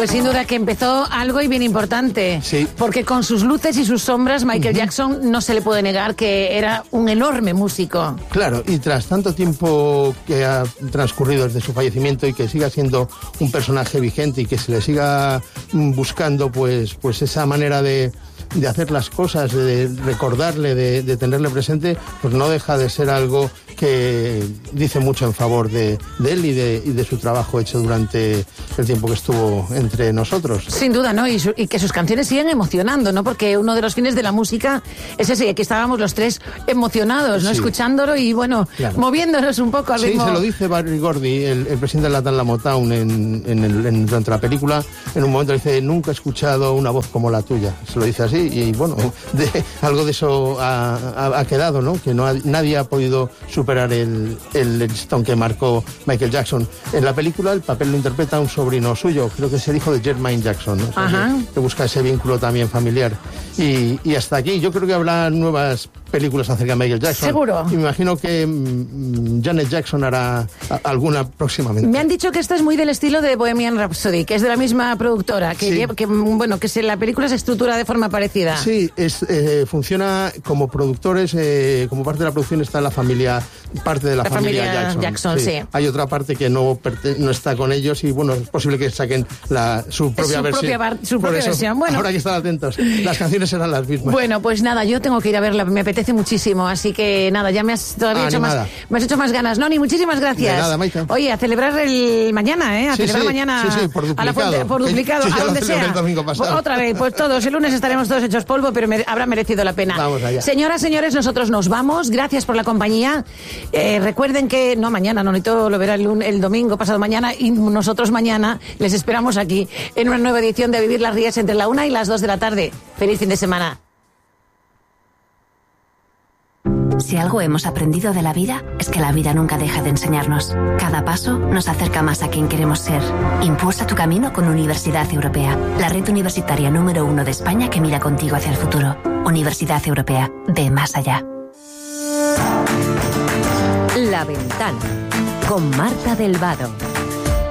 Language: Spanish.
Pues sin duda que empezó algo y bien importante. Sí. Porque con sus luces y sus sombras, Michael Jackson no se le puede negar que era un enorme músico. Claro, y tras tanto tiempo que ha transcurrido desde su fallecimiento y que siga siendo un personaje vigente y que se le siga buscando pues esa manera de hacer las cosas, de recordarle, de tenerle presente, pues no deja de ser algo que dice mucho en favor de él y de su trabajo hecho durante el tiempo que estuvo entre nosotros. Sin duda, ¿no? Y que sus canciones siguen emocionando, ¿no? Porque uno de los fines de la música es ese, y aquí estábamos los tres emocionados, ¿no? Sí. Escuchándolo y, bueno, claro, moviéndonos un poco al ritmo. Sí, se lo dice Barry Gordy, el presidente de la Tanla Motown, durante la película. En un momento dice: nunca he escuchado una voz como la tuya. Se lo dice así y, bueno, algo de eso ha quedado, ¿no? Que nadie ha podido superar el listón que marcó Michael Jackson. En la película el papel lo interpreta un sobrino suyo, creo que es el hijo de Jermaine Jackson, ¿no? O sea, que busca ese vínculo también familiar. Y hasta aquí, yo creo que habrá nuevas películas acerca de Michael Jackson. Seguro. Y me imagino que Janet Jackson hará alguna próximamente. Me han dicho que esto es muy del estilo de Bohemian Rhapsody, que es de la misma productora, que, sí, que la película se estructura de forma parecida. Sí, funciona como productores, como parte de la producción está la familia, parte de la familia Jackson, sí. Hay otra parte que no está con ellos y, bueno, es posible que saquen su propia versión. Su propia versión. Bueno, habrá que estar atentos. Las canciones serán las mismas. Bueno, pues nada, yo tengo que ir a verla, me apetece muchísimo, así que nada, ya me has hecho más ganas. Noni, muchísimas gracias. De nada, Maika. Oye, a celebrar el mañana, ¿eh? A celebrar mañana. Sí, por duplicado. A la fuente, por duplicado, a donde sea. El domingo pasado. Otra vez, pues todos, el lunes estaremos todos hechos polvo, pero habrá merecido la pena. Vamos allá. Señoras, señores, nosotros nos vamos. Gracias por la compañía. Recuerden que, mañana, Nonito lo verá el domingo, pasado mañana, y nosotros mañana les esperamos aquí en una nueva edición de Vivir las Rías entre la 1 y las 2 de la tarde. Feliz fin de semana. Si algo hemos aprendido de la vida, es que la vida nunca deja de enseñarnos. Cada paso nos acerca más a quien queremos ser. Impulsa tu camino con Universidad Europea, la red universitaria número 1 de España que mira contigo hacia el futuro. Universidad Europea, ve más allá. La Ventana, con Marta del Vado.